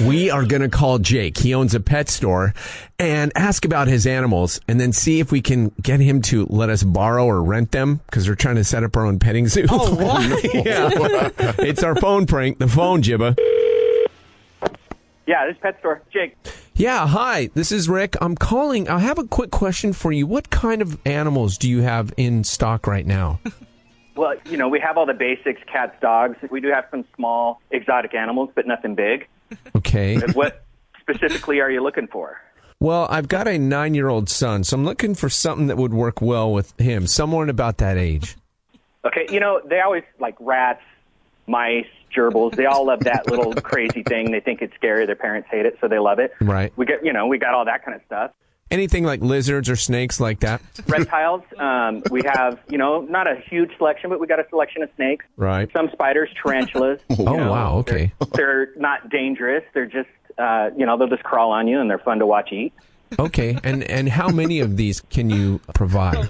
We are going to call Jake. He owns a pet store and ask about his animals and then see if we can get him to let us borrow or rent them because we're trying to set up our own petting zoo. Oh, what? Yeah. It's our phone prank, the phone, Jibba. Yeah, this is pet store. Jake. Yeah, hi. This is Rick. I'm calling. I have a quick question for you. What kind of animals do you have in stock right now? Well, we have all the basics, cats, dogs. We do have some small exotic animals, but nothing big. Okay. What specifically are you looking for? Well, I've got a 9-year-old son, so I'm looking for something that would work well with him, someone about that age. Okay, they always like rats, mice, gerbils. They all love that little crazy thing. They think it's scary. Their parents hate it, so they love it. Right. We got all that kind of stuff. Anything like lizards or snakes like that? Reptiles. We have, not a huge selection, but we got a selection of snakes. Right. Some spiders, tarantulas. Wow, okay. They're not dangerous. They're just, they'll just crawl on you, and they're fun to watch eat. Okay, and how many of these can you provide?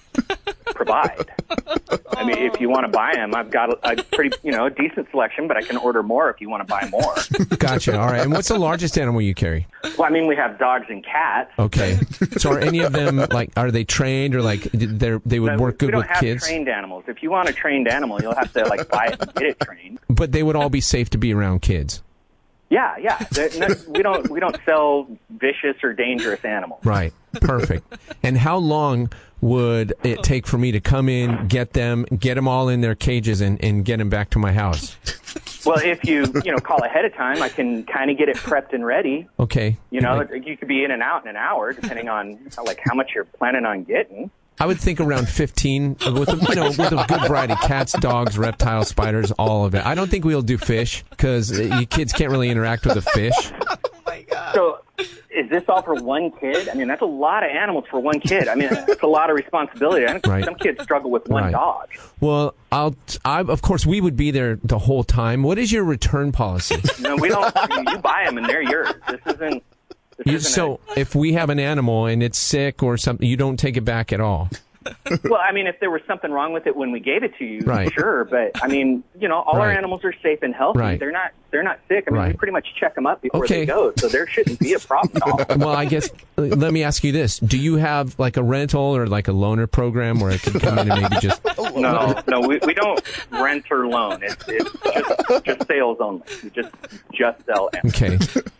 Provide. I mean, if you want to buy them, I've got a pretty, decent selection, but I can order more if you want to buy more. Gotcha. All right. And what's the largest animal you carry? Well, I mean, we have dogs and cats. Okay. So are any of them, are they trained or, they would work good with kids? We don't have trained animals. If you want a trained animal, you'll have to, buy it and get it trained. But they would all be safe to be around kids? Yeah. We don't sell vicious or dangerous animals. Right. Perfect. And how long would it take for me to come in, get them all in their cages, and get them back to my house? Well, if you call ahead of time, I can kind of get it prepped and ready. Okay. You could be in and out in an hour, depending on how much you're planning on getting. I would think around 15 with a good variety: cats, dogs, reptiles, spiders, all of it. I don't think we'll do fish because you kids can't really interact with the fish. Oh my God. So, is this all for one kid? I mean, that's a lot of animals for one kid. I mean, that's a lot of responsibility. Right. Some kids struggle with one dog. Well, of course, we would be there the whole time. What is your return policy? No, we don't. You buy them and they're yours. This isn't. If we have an animal and it's sick or something, you don't take it back at all. Well, I mean, if there was something wrong with it when we gave it to you, right. Sure. But I mean, all our animals are safe and healthy. Right. They're not sick. I mean, Right. we pretty much check them up before Okay. they go, so there shouldn't be a problem at all. Well, I guess let me ask you this: do you have a rental or a loaner program where it can come in and maybe just? No, we don't rent or loan. It's just sales only. We just sell animals. Okay,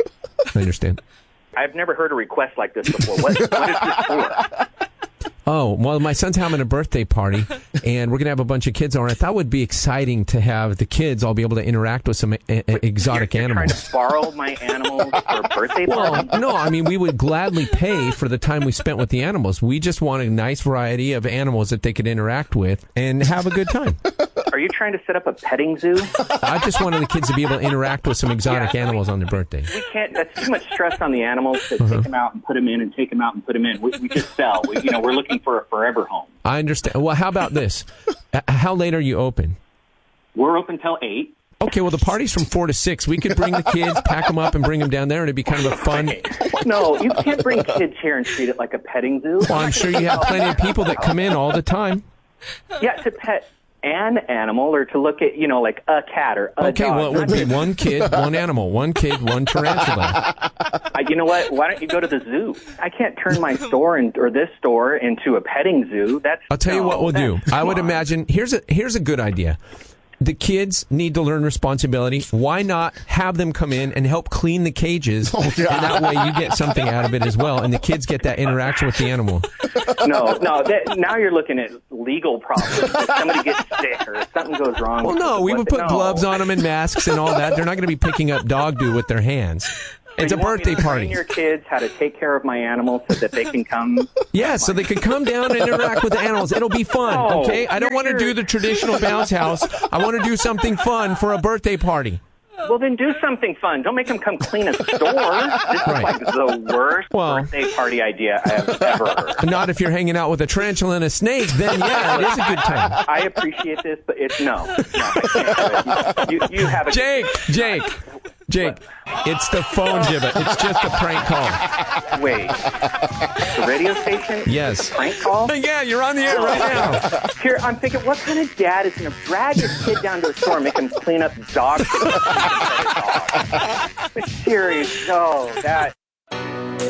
I understand. I've never heard a request like this before. What is this for? Oh, well, my son's having a birthday party, and we're going to have a bunch of kids over. I thought it would be exciting to have the kids all be able to interact with some exotic you're animals. Trying to borrow my animals for a birthday party? Well, no, I mean, we would gladly pay for the time we spent with the animals. We just want a nice variety of animals that they could interact with and have a good time. Are you trying to set up a petting zoo? I just wanted the kids to be able to interact with some exotic animals on their birthday. We can't. That's too much stress on the animals to take them out and put them in and take them out and put them in. We just sell. We're looking for a forever home. I understand. Well, how about this? How late are you open? We're open till 8. Okay, well, the party's from 4 to 6. We could bring the kids, pack them up, and bring them down there, and it'd be kind of a fun... No, you can't bring kids here and treat it like a petting zoo. Well, I'm sure you have plenty of people that come in all the time. Yeah, to pet an animal or to look at, like a cat or a dog. Okay, well, it would be one kid, one animal. One kid, one tarantula. You know what? Why don't you go to the zoo? I can't turn my store or this store into a petting zoo. I'll tell you what we'll do. I would imagine, here's a good idea. The kids need to learn responsibility. Why not have them come in and help clean the cages? And that way you get something out of it as well, and the kids get that interaction with the animal. No. Now you're looking at legal problems. If somebody gets sick or if something goes wrong. Well, no, we would put gloves on them and masks and all that. They're not going to be picking up dog poo with their hands. It's a birthday party. Train your kids how to take care of my animals so that they can come. Yeah, so they can come down and interact with the animals. It'll be fun, okay? I don't want to do the traditional bounce house. I want to do something fun for a birthday party. Well, then do something fun. Don't make them come clean a store. This is like the worst birthday party idea I have ever heard. Not if you're hanging out with a tarantula and a snake. Then, yeah, it is a good time. I appreciate this, but no, I can't. You have a... Jake, it's the phone, Jibba. It's just a prank call. Wait, the radio station? Yes. A prank call? Yeah, you're on the air right now. Here, I'm thinking, what kind of dad is going to drag his kid down to a store and make him clean up dog shit? Seriously, no, that.